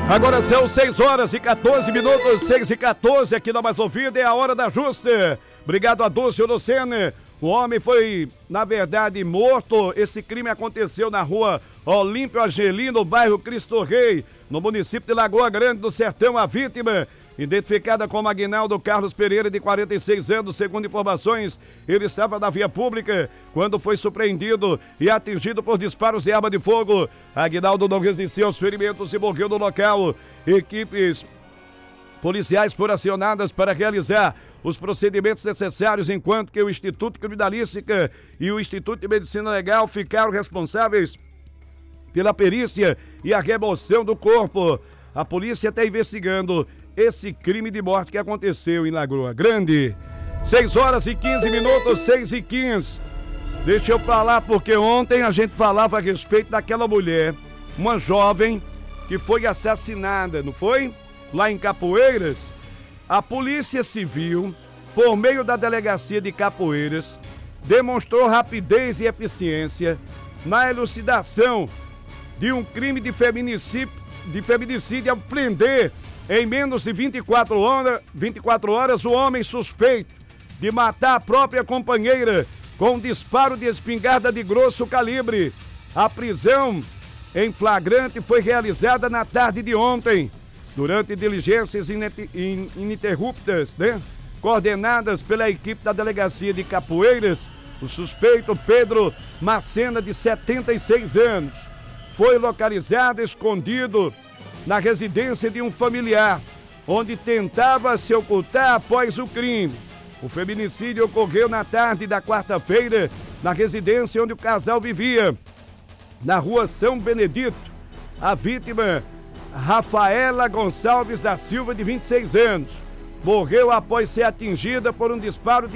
Agora são 6 horas e 14 minutos, 6 e 14 aqui na Mais Ouvida, é a hora da justa. Obrigado a Dulce Lucene. O homem foi, na verdade, morto. Esse crime aconteceu na rua Olímpio Angelino, no bairro Cristo Rei, no município de Lagoa Grande do Sertão. A vítima, identificada como Aguinaldo Carlos Pereira, de 46 anos, segundo informações, ele estava na via pública quando foi surpreendido e atingido por disparos de arma de fogo. Aguinaldo não resistiu aos ferimentos e morreu no local. Equipes policiais foram acionadas para realizar os procedimentos necessários, enquanto que o Instituto Criminalística e o Instituto de Medicina Legal ficaram responsáveis pela perícia e a remoção do corpo. A polícia está investigando esse crime de morte que aconteceu em Lagoa Grande. 6 horas e 15 minutos, 6 e 15. Deixa eu falar, porque ontem a gente falava a respeito daquela mulher, uma jovem que foi assassinada, não foi? Lá em Capoeiras. A Polícia Civil, por meio da Delegacia de Capoeiras, demonstrou rapidez e eficiência na elucidação de um crime de feminicídio ao prender em menos de 24 horas o homem suspeito de matar a própria companheira com um disparo de espingarda de grosso calibre. A prisão em flagrante foi realizada na tarde de ontem, durante diligências ininterruptas, coordenadas pela equipe da Delegacia de Capoeiras. O suspeito, Pedro Macena, de 76 anos, foi localizado escondido na residência de um familiar, onde tentava se ocultar após o crime. O feminicídio ocorreu na tarde da quarta-feira, na residência onde o casal vivia, na rua São Benedito. A vítima, Rafaela Gonçalves da Silva, de 26 anos, morreu após ser atingida por um disparo de